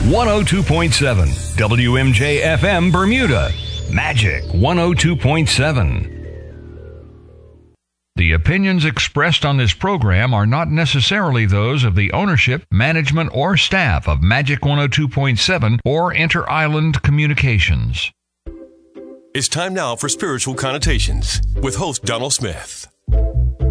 102.7 WMJ FM Bermuda. Magic 102.7. The opinions expressed on this program are not necessarily those of the ownership, management, or staff of Magic 102.7 or Inter-Island Communications. It's time now for Spiritual Connotations with host Donald Smith.